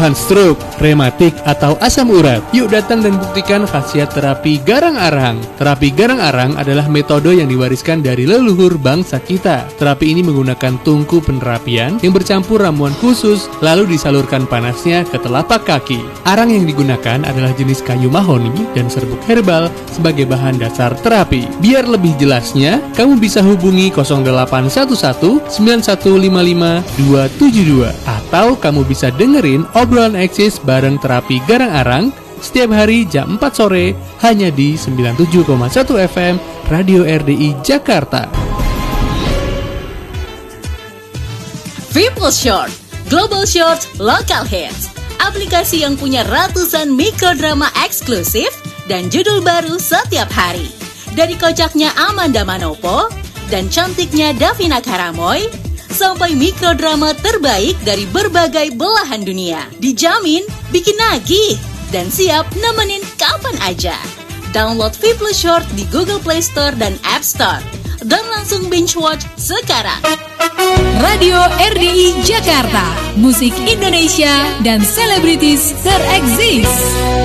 stroke, rematik, atau asam urat. Yuk datang dan buktikan khasiat terapi garang-arang. Terapi garang-arang adalah metode yang diwariskan dari leluhur bangsa kita. Terapi ini menggunakan tungku penerapian yang bercampur ramuan khusus, lalu disalurkan panasnya ke telapak kaki. Arang yang digunakan adalah jenis kayu mahoni dan serbuk herbal sebagai bahan dasar terapi. Biar lebih jelasnya, kamu bisa hubungi 0811 9155 272 atau kamu bisa dengerin obrolan eksis bareng terapi garang-arang setiap hari jam 4 sore hanya di 97,1 FM Radio RDI Jakarta. People Short, Global Short, Local Hits. Aplikasi yang punya ratusan mikrodrama eksklusif dan judul baru setiap hari. Dari kocaknya Amanda Manopo dan cantiknya Davina Karamoy, sampai mikrodrama terbaik dari berbagai belahan dunia. Dijamin bikin nagih dan siap nemenin kapan aja. Download People Short di Google Play Store dan App Store dan langsung binge watch sekarang. Radio RDI Jakarta, musik Indonesia dan selebritis tereksis.